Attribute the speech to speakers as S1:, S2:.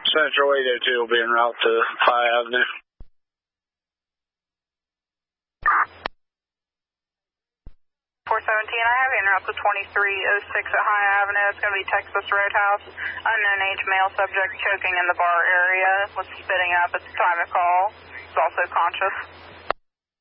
S1: Central 802 will be en route to High Avenue.
S2: 417, I have you en route to 2306 at High Avenue. It's going to be Texas Roadhouse. Unknown age male subject choking in the bar area. Was spitting up at the time of call. He's also conscious.